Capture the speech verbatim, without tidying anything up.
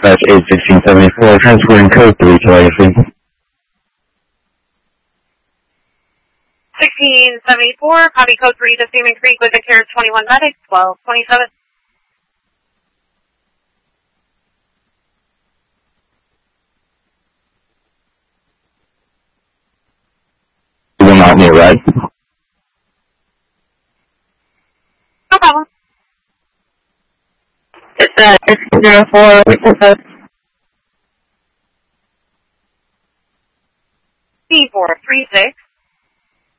dispatch eight sixteen seventy-four, transferring code three to Legacy. sixteen seventy-four, copy code three to Seaman Creek with the Care twenty-one medic, twelve twenty-seven. You will not need a ride. No problem. It's at six zero four, witness C four three six.